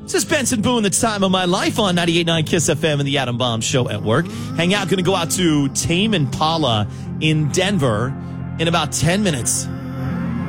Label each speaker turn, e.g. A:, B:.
A: This is Benson Boone, the time of my life on 98.9 KISS FM and the Adam Bomb Show at work. Hang out, going to go out to Tame Impala in Denver in about 10 minutes.